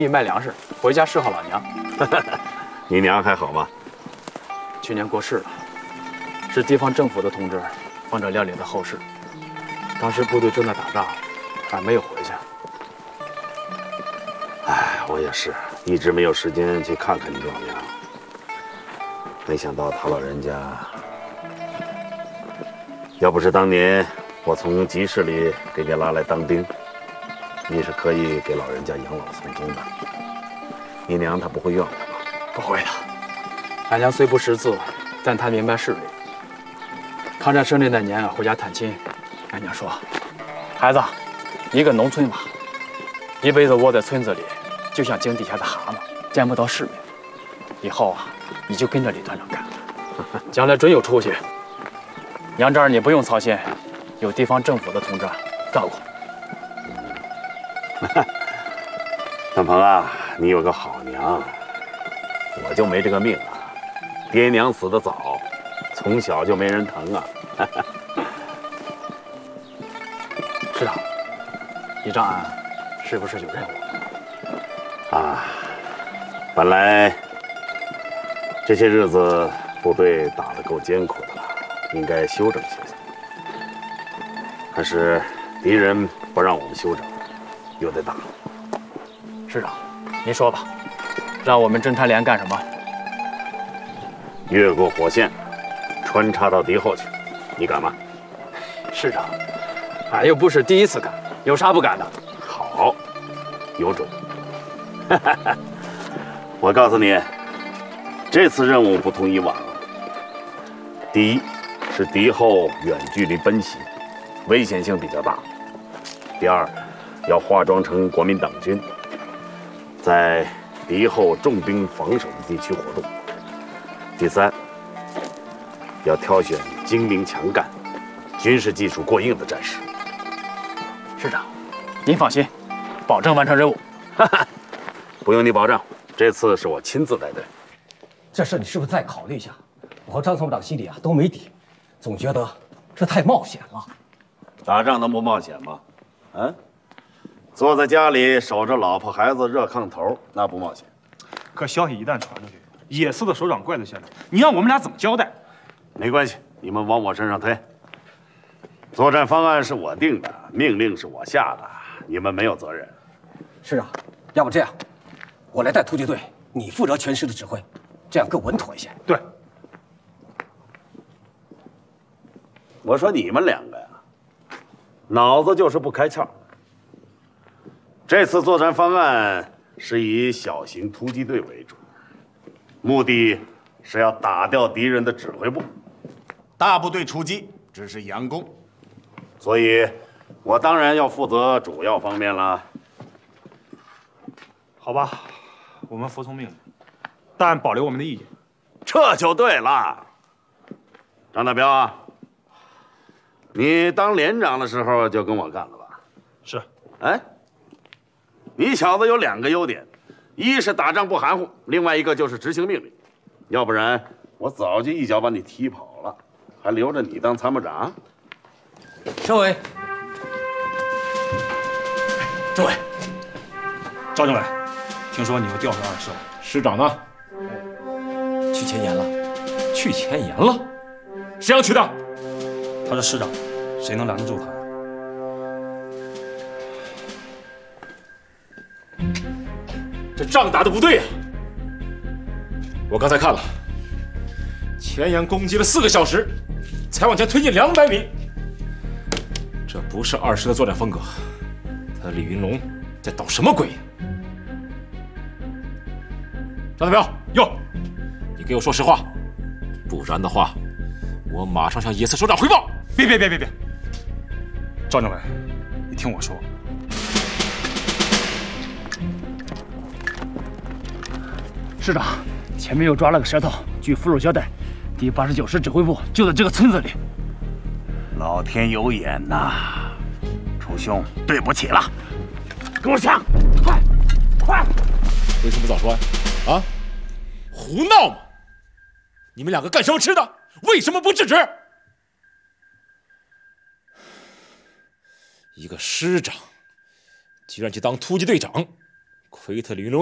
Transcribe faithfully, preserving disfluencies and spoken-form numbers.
义卖粮食，回家侍候老娘。 你娘还好吗？ 去年过世了，是地方政府的通知，帮着料理的后事。当时部队正在打仗，还没有回去。 哎，我也是，一直没有时间去看看你老娘。没想到他老人家，要不是当年我从集市里给你拉来当兵，你是可以给老人家养老送终的。你娘她不会怨我吧？ 不会的，俺娘虽不识字，但她明白事理。抗战胜利那年，回家探亲，俺娘说：“孩子，一个农村娃，一辈子窝在村子里，就像井底下的蛤蟆，见不到世面。以后啊，你就跟着李团长干，将来准有出息。娘这儿你不用操心，有地方政府的同志照顾。” 大鹏啊，你有个好娘，我就没这个命啊！爹娘死得早，从小就没人疼啊。 师长，你找俺是不是有任务？ 啊，本来这些日子部队打得够艰苦的了，应该休整歇歇。可是敌人不让我们休整，又得打。 师长，您说吧，让我们侦察连干什么？ 越过火线，穿插到敌后去，你敢吗？ 师长，俺又不是第一次干，有啥不敢的？ 好，有种。我告诉你，这次任务不同以往。第一是敌后远距离奔袭，危险性比较大；第二，要化妆成国民党军，在敌后重兵防守的地区活动；第三，要挑选精明强干、军事技术过硬的战士。 师长，您放心，保证完成任务。 不用你保证，这次是我亲自带队。 这事你是不是再考虑一下？我和张参谋长心里啊都没底，总觉得这太冒险了。 打仗能不冒险吗？嗯，坐在家里守着老婆孩子热炕头，那不冒险。 可消息一旦传出去，野司的首长怪罪下来，你让我们俩怎么交代？ 没关系，你们往我身上推。作战方案是我定的，命令是我下的，你们没有责任。 师长，要不这样，我来带突击队，你负责全师的指挥，这样更稳妥一些。 对。 我说你们两个呀，脑子就是不开窍。这次作战方案是以小型突击队为主，目的是要打掉敌人的指挥部， 大部队出击只是佯攻， 所以我当然要负责主要方面了。 好吧，我们服从命令，但保留我们的意见。 这就对了。张大彪啊，你当连长的时候就跟我干了吧？ 是。 哎，你小子有两个优点，一是打仗不含糊，另外一个就是执行命令。要不然我早就一脚把你踢跑了，还留着你当参谋长。 政委，政委， 赵政委，听说你又调回二师了？ 师长呢？ 去前沿了。 去前沿了？谁让去的？ 他是师长，谁能拦得住他？ 这仗打的不对呀！我刚才看了，前沿攻击了四个小时，才往前推进两百米，这不是二师的作战风格。他李云龙在捣什么鬼？张大彪，哟，你给我说实话，不然的话，我马上向野司首长汇报。 别别别别别！赵政委，你听我说。 师长，前面又抓了个舌头，据俘虏交代，第八十九师指挥部就在这个村子里。 老天有眼呐！楚兄，对不起了。 跟我抢！快快！为什么不早说啊？啊？胡闹嘛！你们两个干什么吃的？为什么不制止？一个师长，居然去当突击队长， 奎特驴